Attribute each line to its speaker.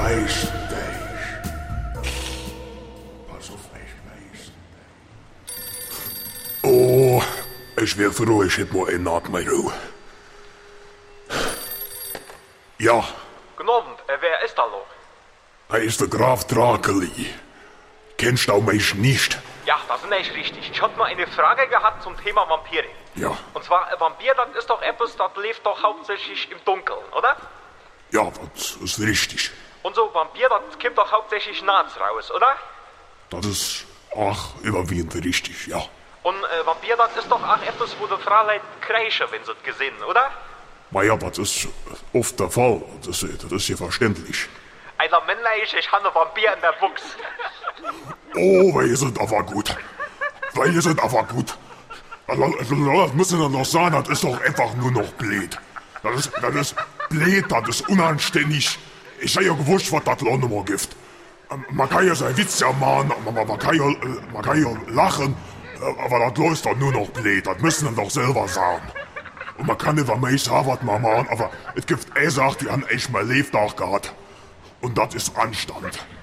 Speaker 1: weiß dich. Pass auf, ich weiß dich. Oh, ich wär froh, ich hätte mal einen Naht mehr Ruhe. Ja.
Speaker 2: Guten Abend, wer ist da noch?
Speaker 1: Er ist der Graf Drakeli. Kennst du mich nicht?
Speaker 2: Ja, das ist nicht richtig. Ich hatte mal eine Frage gehabt zum Thema Vampire.
Speaker 1: Ja.
Speaker 2: Und zwar, ein Vampir, das ist doch etwas, das lebt doch hauptsächlich im Dunkeln, oder?
Speaker 1: Ja, das ist richtig.
Speaker 2: Und so Vampir, das kommt doch hauptsächlich nachts raus, oder?
Speaker 1: Das ist auch überwiegend richtig, ja.
Speaker 2: Und Vampir, das ist doch auch etwas, wo die Frauen kreischen, wenn sie es gesehen, oder?
Speaker 1: Na ja, das ist oft der Fall. Das ist ja verständlich.
Speaker 2: Einer männlich, ich habe einen Vampir in der Buchs.
Speaker 1: Oh, wir sind aber gut. Wir sind aber gut. Das müssen wir noch sagen, das ist doch einfach nur noch blöd. Das ist blöd, das ist unanständig. Ich sei ja gewusst, was das noch mal gibt. Man kann ja seinen Witz ja machen, man kann ja lachen, aber das läuft doch nur noch blöd. Das müssen wir doch selber sagen. Und man kann nicht mehr sagen, was man machen, aber es gibt eine Sache, die haben echt mal Lebtag gehabt. Und das ist Anstand.